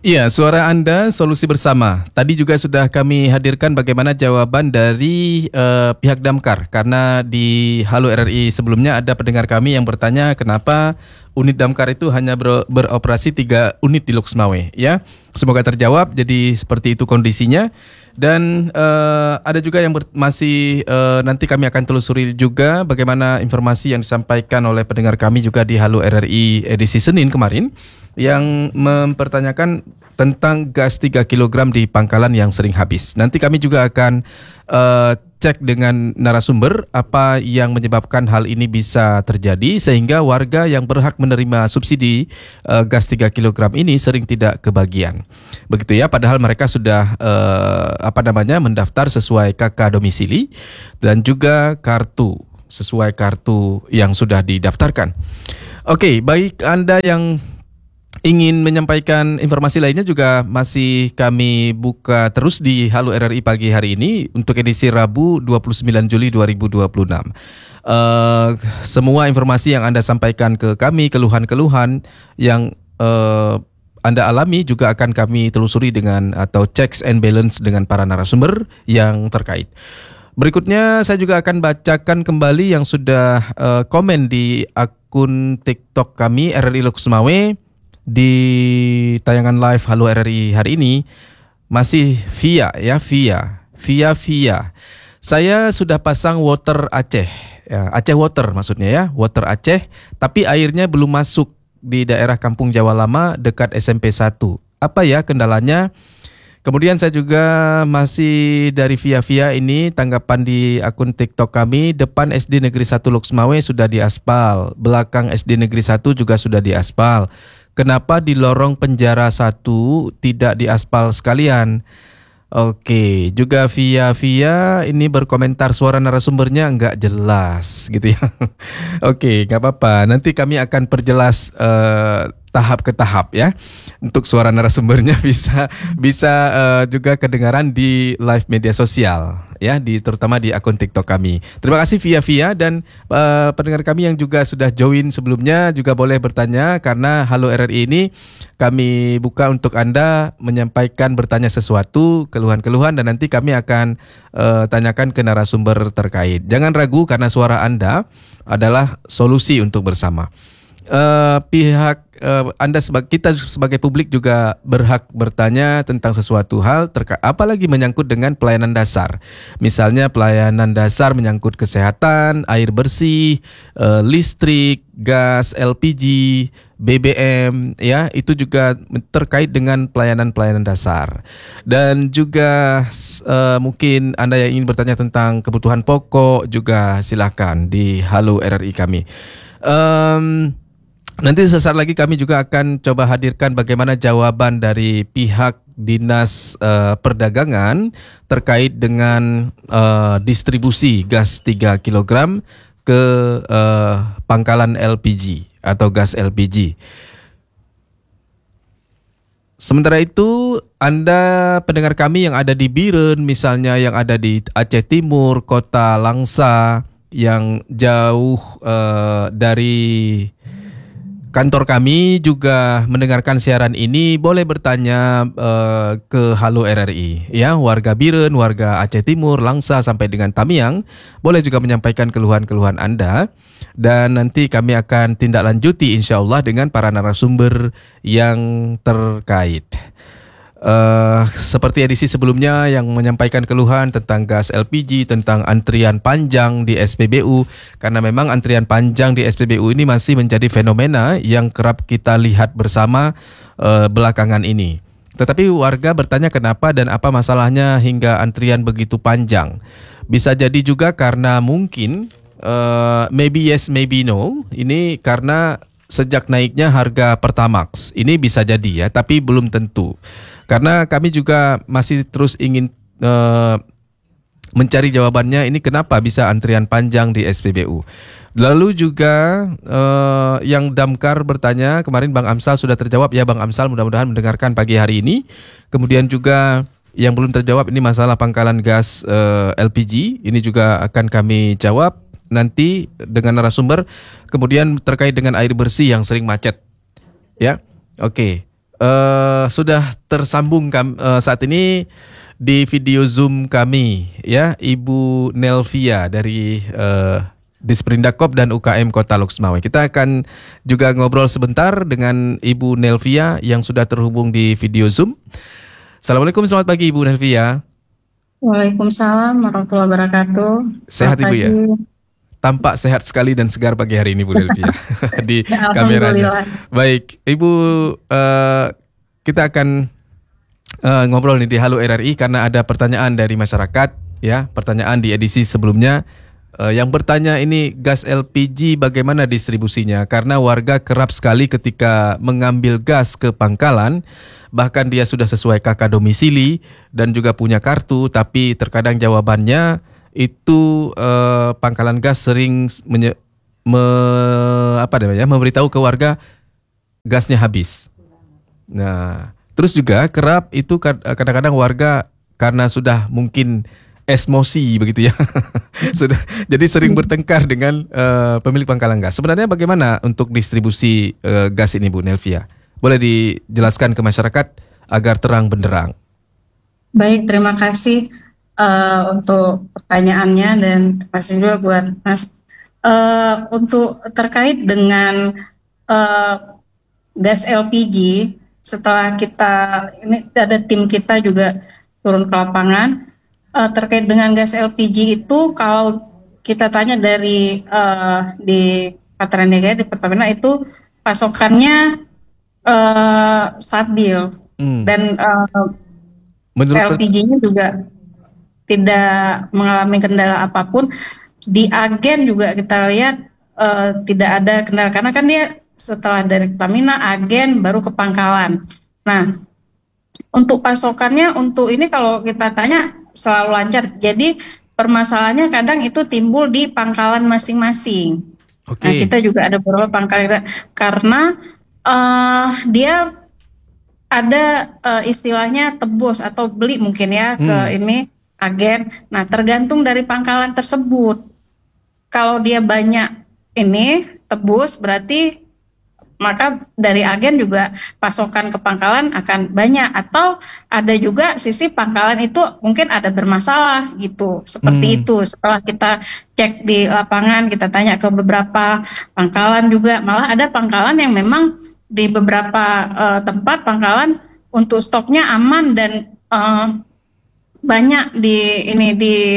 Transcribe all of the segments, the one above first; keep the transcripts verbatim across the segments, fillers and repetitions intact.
Iya, suara Anda, solusi bersama. Tadi juga sudah kami hadirkan bagaimana jawaban dari uh, pihak Damkar. Karena di Halo R R I sebelumnya ada pendengar kami yang bertanya kenapa unit Damkar itu hanya ber- beroperasi tiga unit di Loksmawe. Ya, semoga terjawab. Jadi seperti itu kondisinya. Dan uh, ada juga yang ber- masih uh, nanti kami akan telusuri juga bagaimana informasi yang disampaikan oleh pendengar kami juga di Halo R R I edisi Senin kemarin yang mempertanyakan tentang gas tiga kilogram di Pangkalan yang sering habis. Nanti kami juga akan uh, cek dengan narasumber apa yang menyebabkan hal ini bisa terjadi sehingga warga yang berhak menerima subsidi uh, gas tiga kilogram ini sering tidak kebagian. Begitu ya, padahal mereka sudah uh, apa namanya mendaftar sesuai K K domisili dan juga kartu sesuai kartu yang sudah didaftarkan. Oke, baik Anda yang ingin menyampaikan informasi lainnya juga masih kami buka terus di Halo R R I pagi hari ini untuk edisi Rabu dua puluh sembilan Juli dua ribu dua puluh enam. Uh, semua informasi yang Anda sampaikan ke kami, keluhan-keluhan yang uh, Anda alami juga akan kami telusuri dengan atau checks and balance dengan para narasumber yang terkait. Berikutnya saya juga akan bacakan kembali yang sudah uh, komen di akun TikTok kami R R I Loksmawe. Di tayangan live Halo R R I hari ini masih via ya via via via saya sudah pasang water Aceh ya, Aceh water maksudnya ya water Aceh tapi airnya belum masuk di daerah Kampung Jawa Lama dekat S M P satu. Apa ya kendalanya? Kemudian saya juga masih dari via-via ini tanggapan di akun TikTok kami, depan S D Negeri satu Loksmawe sudah diaspal, belakang S D Negeri satu juga sudah diaspal. Kenapa di lorong penjara satu tidak diaspal sekalian? Oke, juga via-via ini berkomentar suara narasumbernya nggak jelas gitu ya. Oke, nggak apa-apa. Nanti kami akan perjelas uh, tahap ke tahap ya. Untuk suara narasumbernya bisa bisa uh, juga kedengaran di live media sosial ya, di terutama di akun TikTok kami. Terima kasih via-via dan uh, pendengar kami yang juga sudah join sebelumnya juga boleh bertanya karena Halo R R I ini kami buka untuk Anda menyampaikan bertanya sesuatu, keluhan-keluhan dan nanti kami akan uh, tanyakan ke narasumber terkait. Jangan ragu karena suara Anda adalah solusi untuk bersama. Uh, pihak uh, Anda sebagai kita sebagai publik juga berhak bertanya tentang sesuatu hal terkait apalagi menyangkut dengan pelayanan dasar. Misalnya pelayanan dasar menyangkut kesehatan, air bersih, uh, listrik, gas, L P G, B B M ya, itu juga terkait dengan pelayanan-pelayanan dasar. Dan juga uh, mungkin Anda yang ingin bertanya tentang kebutuhan pokok juga silakan di Halo R R I kami. Um, Nanti sesaat lagi kami juga akan coba hadirkan bagaimana jawaban dari pihak Dinas uh, Perdagangan terkait dengan uh, distribusi gas tiga kilogram ke uh, pangkalan L P G atau gas L P G. Sementara itu, Anda pendengar kami yang ada di Biren, misalnya yang ada di Aceh Timur, Kota Langsa, yang jauh uh, dari kantor kami juga mendengarkan siaran ini, boleh bertanya uh, ke Halo R R I ya, warga Biren, warga Aceh Timur, Langsa sampai dengan Tamiang, boleh juga menyampaikan keluhan-keluhan Anda dan nanti kami akan tindak lanjuti insyaallah dengan para narasumber yang terkait. Uh, seperti edisi sebelumnya yang menyampaikan keluhan tentang gas L P G, tentang antrian panjang di S P B U, karena memang antrian panjang di S P B U ini masih menjadi fenomena yang kerap kita lihat bersama uh, belakangan ini. Tetapi warga bertanya kenapa dan apa masalahnya hingga antrian begitu panjang. Bisa jadi juga karena mungkin uh, maybe yes maybe no, ini karena sejak naiknya harga Pertamax. Ini bisa jadi ya, tapi belum tentu. Karena kami juga masih terus ingin uh, mencari jawabannya ini kenapa bisa antrian panjang di S P B U. Lalu juga uh, yang Damkar bertanya, kemarin Bang Amsal sudah terjawab ya Bang Amsal, mudah-mudahan mendengarkan pagi hari ini. Kemudian juga yang belum terjawab ini masalah pangkalan gas uh, L P G, ini juga akan kami jawab nanti dengan narasumber. Kemudian terkait dengan air bersih yang sering macet. Ya, oke. Okay. uh, sudah tersambung kam, uh, saat ini di video Zoom kami ya, Ibu Nelvia dari uh, Disperindakop dan U K M Kota Loksmawe. Kita akan juga ngobrol sebentar dengan Ibu Nelvia yang sudah terhubung di video Zoom. Assalamualaikum, selamat pagi Ibu Nelvia. Waalaikumsalam warahmatullahi wabarakatuh. Sehat Ibu ya? Tampak sehat sekali dan segar pagi hari ini Bu Nelvia di kameranya. Baik, Ibu, uh, kita akan uh, ngobrol nih di Halo R R I karena ada pertanyaan dari masyarakat ya, pertanyaan di edisi sebelumnya uh, yang bertanya ini gas L P G bagaimana distribusinya, karena warga kerap sekali ketika mengambil gas ke pangkalan, bahkan dia sudah sesuai K K domisili dan juga punya kartu, tapi terkadang jawabannya itu eh, pangkalan gas sering menye, me, apa namanya, memberitahu ke warga gasnya habis. Nah, terus juga kerap itu kadang-kadang warga karena sudah mungkin emosi begitu ya, sudah jadi sering bertengkar dengan eh, pemilik pangkalan gas. Sebenarnya bagaimana untuk distribusi eh, gas ini Bu Nelvia? Boleh dijelaskan ke masyarakat agar terang benderang. Baik, terima kasih uh, untuk pertanyaannya dan terima kasih juga buat Mas. Uh, untuk terkait dengan uh, gas L P G, setelah kita, ini ada tim kita juga turun ke lapangan, uh, terkait dengan gas L P G itu kalau kita tanya dari uh, di Patraniaga, di Pertamina itu pasokannya uh, stabil hmm. dan uh, L P G-nya juga tidak mengalami kendala apapun. Di agen juga kita lihat uh, tidak ada kendala karena kan dia setelah dari Pertamina, agen, baru ke pangkalan. Nah, untuk pasokannya untuk ini kalau kita tanya selalu lancar. Jadi permasalahannya kadang itu timbul di pangkalan masing-masing. Okay. Nah, kita juga ada beberapa pangkalan karena uh, dia ada uh, istilahnya tebus atau beli mungkin ya hmm. ke ini agen. Nah, tergantung dari pangkalan tersebut. Kalau dia banyak ini tebus berarti maka dari agen juga pasokan ke pangkalan akan banyak, atau ada juga sisi pangkalan itu mungkin ada bermasalah gitu. Seperti hmm. itu. Setelah kita cek di lapangan, kita tanya ke beberapa pangkalan juga, malah ada pangkalan yang memang di beberapa uh, tempat pangkalan untuk stoknya aman dan uh, banyak di ini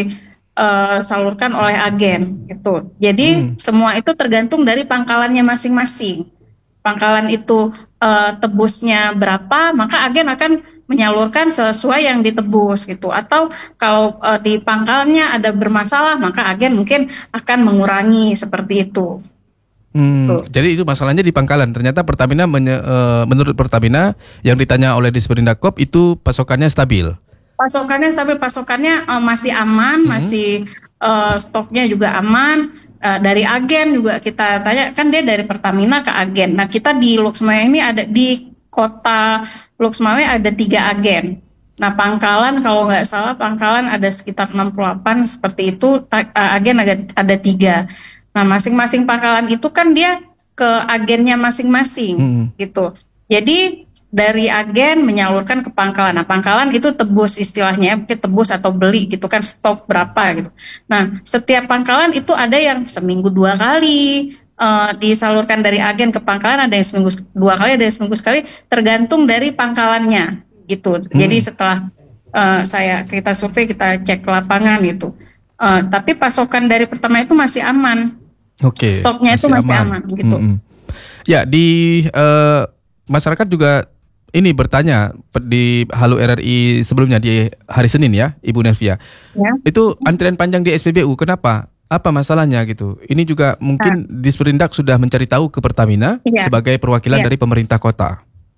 disalurkan uh, oleh agen gitu. Jadi hmm. semua itu tergantung dari pangkalannya masing-masing. Pangkalan itu uh, tebusnya berapa, maka agen akan menyalurkan sesuai yang ditebus gitu. Atau kalau uh, di pangkalnya ada bermasalah, maka agen mungkin akan mengurangi seperti itu. Hmm, jadi itu masalahnya di pangkalan. Ternyata Pertamina menye, uh, menurut Pertamina yang ditanya oleh Disperindakop itu pasokannya stabil. Pasokannya stabil, pasokannya uh, masih aman, hmm. masih uh, stoknya juga aman. Uh, dari agen juga kita tanya, kan dia dari Pertamina ke agen. Nah, kita di Loksmawe ini ada di kota Loksmawe ada tiga agen. Nah, pangkalan kalau nggak salah pangkalan ada sekitar enam puluh delapan seperti itu, uh, agen ada, ada tiga. Nah, masing-masing pangkalan itu kan dia ke agennya masing-masing hmm. gitu. Jadi dari agen menyalurkan ke pangkalan. Nah, pangkalan itu tebus istilahnya, mungkin tebus atau beli gitu kan, stok berapa gitu. Nah, setiap pangkalan itu ada yang seminggu dua kali uh, disalurkan dari agen ke pangkalan, ada yang seminggu dua kali, ada yang seminggu sekali, tergantung dari pangkalannya gitu. Hmm. Jadi setelah uh, saya kita survei, kita cek ke lapangan gitu. Uh, tapi pasokan dari Pertamina itu masih aman. Oke. Okay, stoknya masih itu masih aman, aman gitu. Mm-hmm. Ya, di uh, masyarakat juga ini bertanya di Halo R R I sebelumnya di hari Senin ya, Ibu Nelvia. Ya. Itu antrian panjang di S P B U, kenapa? Apa masalahnya gitu? Ini juga mungkin nah. Disperindak sudah mencari tahu ke Pertamina ya. Sebagai perwakilan ya. Dari pemerintah kota.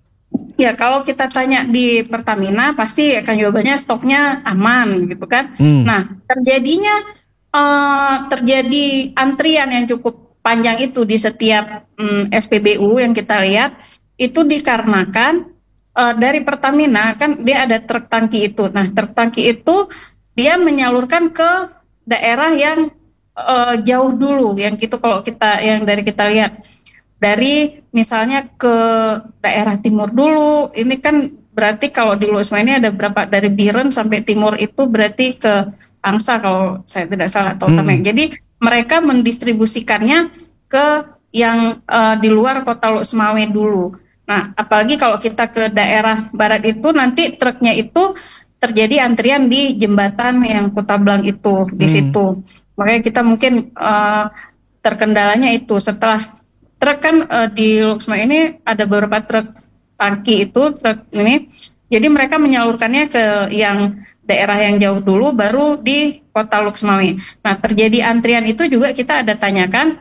Ya, kalau kita tanya di Pertamina pasti akan jawabannya stoknya aman gitu kan. Hmm. Nah, terjadinya Uh, terjadi antrian yang cukup panjang itu di setiap um, S P B U yang kita lihat itu dikarenakan uh, dari Pertamina kan dia ada truk tangki itu. Nah, truk tangki itu dia menyalurkan ke daerah yang uh, jauh dulu, yang gitu kalau kita yang dari kita lihat dari misalnya ke daerah timur dulu. Ini kan berarti kalau di Lusma ini ada berapa, dari Biren sampai timur itu berarti ke Angsa kalau saya tidak salah, atau Hmm. Tameng. Jadi mereka mendistribusikannya ke yang uh, di luar kota Lusmawe dulu. Nah, apalagi kalau kita ke daerah barat itu nanti truknya itu terjadi antrian di jembatan yang Kota Blang itu di Hmm. situ. Makanya kita mungkin uh, terkendalanya itu setelah truk kan uh, di Luxma ini ada beberapa truk tangki itu truk ini. Jadi mereka menyalurkannya ke yang daerah yang jauh dulu baru di Kota Luxmawe. Nah, terjadi antrian itu juga kita ada tanyakan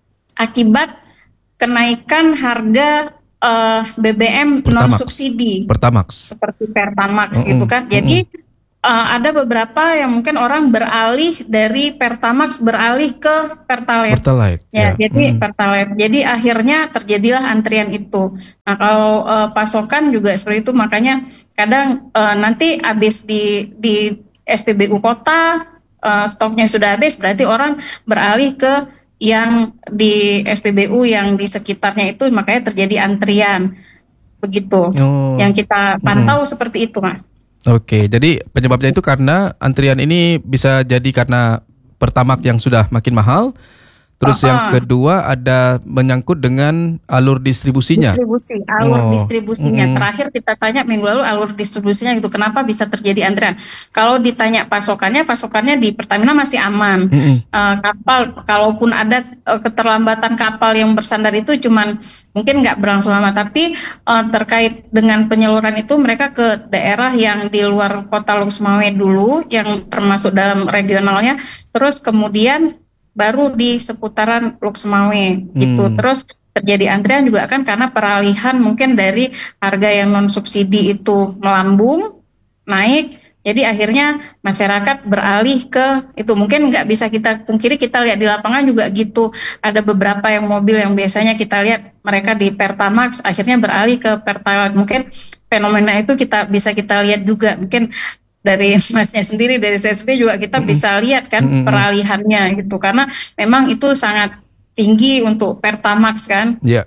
akibat kenaikan harga uh, B B M non subsidi Pertamax seperti Pertamax Mm-mm. gitu kan. Jadi uh, ada beberapa yang mungkin orang beralih dari Pertamax beralih ke Pertalite. Pertalite Ya, ya. jadi Mm. Pertalite. Jadi akhirnya terjadilah antrian itu. Nah, kalau uh, pasokan juga seperti itu, makanya kadang uh, nanti habis di di S P B U kota uh, stoknya sudah habis, berarti orang beralih ke yang di S P B U yang di sekitarnya itu, makanya terjadi antrian begitu. Oh. Yang kita pantau Mm-mm. seperti itu, Mas. Oke, jadi penyebabnya itu karena antrian ini bisa jadi karena Pertamax yang sudah makin mahal. Terus Uh-uh. yang kedua ada menyangkut dengan alur distribusinya. Distribusi, alur Oh. distribusinya. Mm-mm. Terakhir kita tanya minggu lalu alur distribusinya itu kenapa bisa terjadi antrian. Kalau ditanya pasokannya, pasokannya di Pertamina masih aman. Uh, kapal, kalaupun ada uh, keterlambatan kapal yang bersandar itu cuman mungkin nggak berlangsung lama. Tapi uh, terkait dengan penyaluran itu mereka ke daerah yang di luar kota Lusmawe dulu, yang termasuk dalam regionalnya. Terus kemudian baru di seputaran Lusmawe gitu. Hmm. Terus terjadi antrian juga kan karena peralihan mungkin dari harga yang non subsidi itu melambung naik, jadi akhirnya masyarakat beralih ke itu. Mungkin nggak bisa kita pungkiri, kita lihat di lapangan juga gitu, ada beberapa yang mobil yang biasanya kita lihat mereka di Pertamax akhirnya beralih ke Pertalite. Mungkin fenomena itu kita bisa kita lihat juga, mungkin dari Masnya sendiri, dari saya sendiri juga kita Mm-mm. bisa lihat kan Mm-mm. peralihannya gitu, karena memang itu sangat tinggi untuk Pertamax kan. Ya.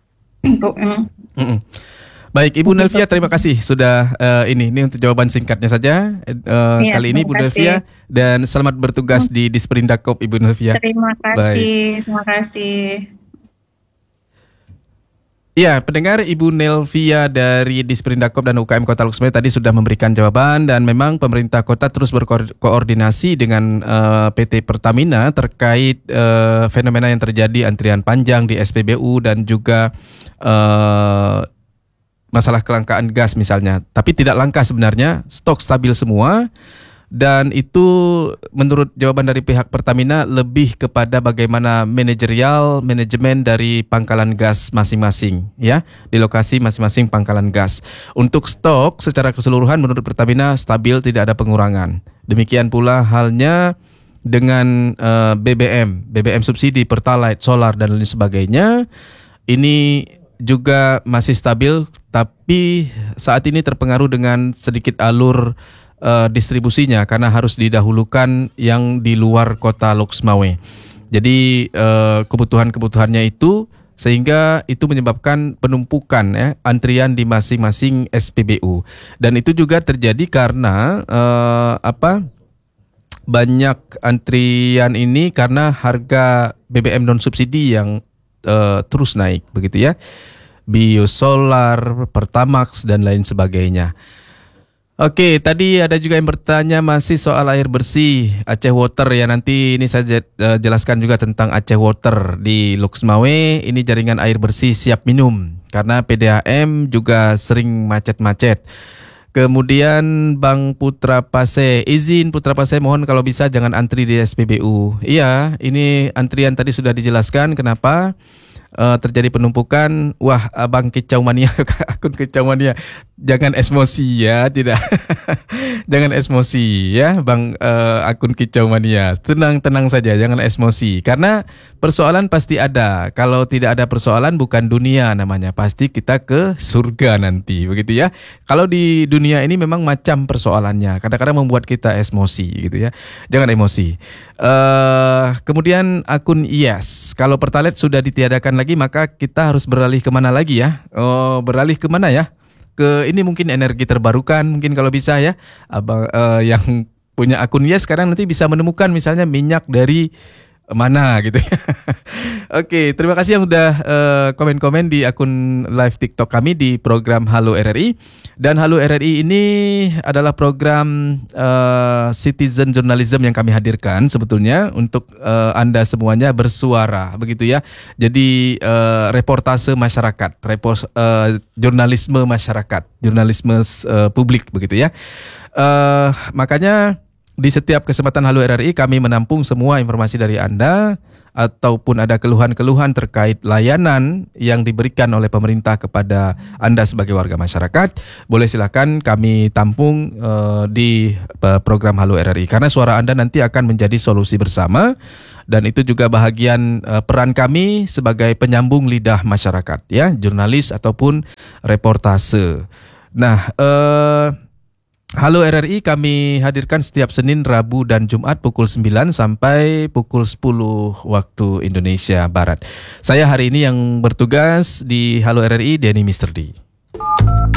Untuk mm. Mm-mm. Baik, Ibu Nelvia, terima kasih sudah uh, ini ini untuk jawaban singkatnya saja uh, Iya, kali ini Ibu terima kasih. Nelvia, dan selamat bertugas di Disperindakob Ibu Nelvia. Terima kasih, terima kasih. Ya, pendengar, Ibu Nelvia dari Disperindakob dan U K M Kota Lusmawe tadi sudah memberikan jawaban, dan memang pemerintah kota terus berkoordinasi dengan uh, P T Pertamina terkait uh, fenomena yang terjadi antrian panjang di S P B U dan juga uh, masalah kelangkaan gas misalnya. Tapi tidak langka sebenarnya, stok stabil semua. Dan itu menurut jawaban dari pihak Pertamina lebih kepada bagaimana manajerial manajemen dari pangkalan gas masing-masing, ya, di lokasi masing-masing pangkalan gas. Untuk stok secara keseluruhan menurut Pertamina stabil, tidak ada pengurangan. Demikian pula halnya dengan uh, B B M, B B M subsidi, Pertalite, solar dan lain sebagainya. Ini juga masih stabil, tapi saat ini terpengaruh dengan sedikit alur Uh, distribusinya karena harus didahulukan yang di luar kota Lusmawe. Jadi uh, kebutuhan-kebutuhannya itu, sehingga itu menyebabkan penumpukan ya, antrian di masing-masing S P B U. Dan itu juga terjadi karena uh, apa? banyak antrian ini karena harga B B M non subsidi yang uh, terus naik begitu ya. Biosolar, Pertamax dan lain sebagainya. Oke, tadi ada juga yang bertanya masih soal air bersih Aceh Water ya. Nanti ini saya jelaskan juga tentang Aceh Water di Lusmawe. Ini jaringan air bersih siap minum karena P D A M juga sering macet-macet. Kemudian Bang Putra Pase, izin Putra Pase, mohon kalau bisa jangan antri di S P B U. Iya, ini antrian tadi sudah dijelaskan kenapa uh, terjadi penumpukan. Wah, Abang Kicau Mania, akun Kicau Mania, jangan emosi ya, tidak. Jangan emosi ya, Bang uh, akun Kicau Mania. Tenang-tenang saja, jangan emosi. Karena persoalan pasti ada. Kalau tidak ada persoalan bukan dunia namanya. Pasti kita ke surga nanti, begitu ya. Kalau di dunia ini memang macam persoalannya. Kadang-kadang membuat kita emosi gitu ya. Jangan emosi. Uh, kemudian akun Yes, kalau Pertalite sudah ditiadakan lagi lagi, maka kita harus beralih kemana lagi ya? Oh, beralih kemana ya? Ke ini mungkin energi terbarukan, mungkin kalau bisa ya. Abang uh, yang punya akun Yes sekarang nanti bisa menemukan misalnya minyak dari mana gitu ya. Oke, terima kasih yang udah uh, komen-komen di akun live TikTok kami di program Halo R R I. Dan Halo R R I ini adalah program uh, citizen journalism yang kami hadirkan sebetulnya untuk uh, Anda semuanya bersuara, begitu ya. Jadi uh, reportase masyarakat, repos, uh, jurnalisme masyarakat, jurnalisme uh, publik begitu ya. Uh, makanya di setiap kesempatan Halo R R I kami menampung semua informasi dari Anda ataupun ada keluhan-keluhan terkait layanan yang diberikan oleh pemerintah kepada Anda sebagai warga masyarakat, boleh silakan kami tampung uh, di uh, program Halo R R I karena suara Anda nanti akan menjadi solusi bersama dan itu juga bahagian uh, peran kami sebagai penyambung lidah masyarakat ya, jurnalis ataupun reportase. Nah, uh, Halo R R I kami hadirkan setiap Senin, Rabu, dan Jumat pukul sembilan sampai pukul sepuluh waktu Indonesia Barat. Saya hari ini yang bertugas di Halo R R I, Denny Mister D.